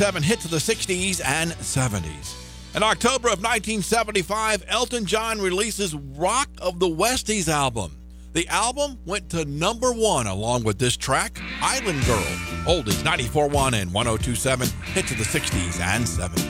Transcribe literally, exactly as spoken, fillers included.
Seven hits of the sixties and seventies. In October of nineteen seventy-five, Elton John releases Rock of the Westies album. The album went to number one along with this track, Island Girl. Oldies ninety-four point one and one oh two point seven hits of the sixties and seventies.